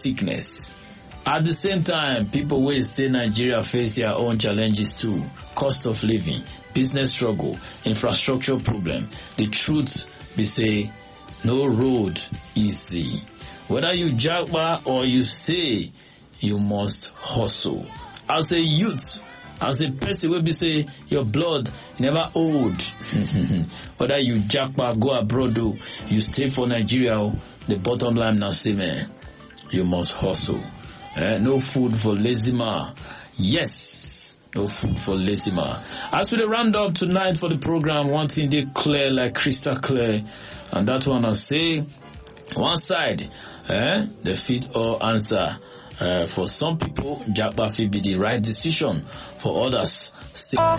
sickness. At the same time, people wey stay Nigeria face their own challenges too. Cost of living, business struggle, infrastructure problem. The truth be say, no road easy. Whether you jagba or you say, you must hustle. As a youth, as a person wey be say your blood never old. Whether you jagba, go abroad o, you stay for Nigeria o, the bottom line na say man, you must hustle. No food for lazy man. Yes, no food for lazy man. As we round up tonight for the program, one thing dey clear like crystal clear, and that one I say, one side, they fit all answer. For some people, jagba fit be the right decision. For others, still